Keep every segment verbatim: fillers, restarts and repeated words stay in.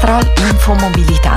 Astral Infomobilità.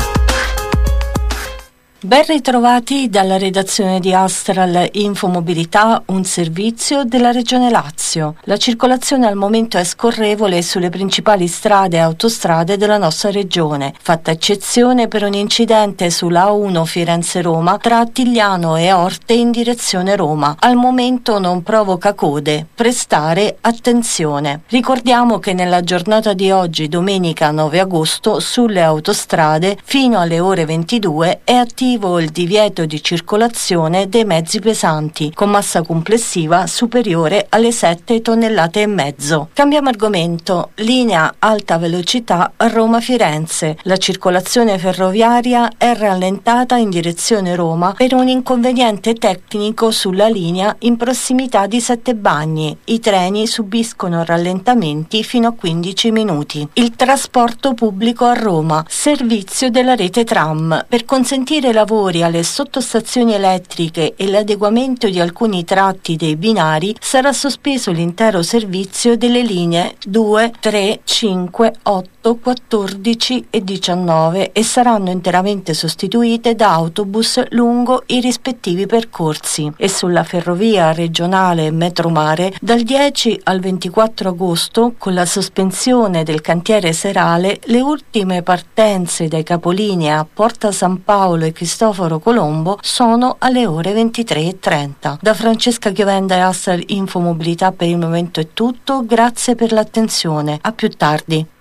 Ben ritrovati dalla redazione di Astral Infomobilità, un servizio della Regione Lazio. La circolazione al momento è scorrevole sulle principali strade e autostrade della nostra regione, fatta eccezione per un incidente sulla A uno Firenze-Roma tra Attigliano e Orte in direzione Roma. Al momento non provoca code. Prestare attenzione. Ricordiamo che nella giornata di oggi, domenica nove agosto, sulle autostrade fino alle ore ventidue è attivo il divieto di circolazione dei mezzi pesanti con massa complessiva superiore alle sette tonnellate e mezzo. Cambiamo argomento. Linea alta velocità Roma-Firenze. La circolazione ferroviaria è rallentata in direzione Roma per un inconveniente tecnico sulla linea in prossimità di Sette Bagni. I treni subiscono rallentamenti fino a quindici minuti. Il trasporto pubblico a Roma. Servizio della rete tram. Per consentire la lavori alle sottostazioni elettriche e l'adeguamento di alcuni tratti dei binari sarà sospeso l'intero servizio delle linee due, tre, cinque, otto, quattordici e diciannove e saranno interamente sostituite da autobus lungo i rispettivi percorsi. E sulla ferrovia regionale Metromare dal dieci al ventiquattro agosto, con la sospensione del cantiere serale, le ultime partenze dai capolinea a Porta San Paolo e Cristoforo Colombo sono alle ore ventitré e trenta. Da Francesca Chiovenda e Astral Infomobilità per il momento è tutto, grazie per l'attenzione, a più tardi.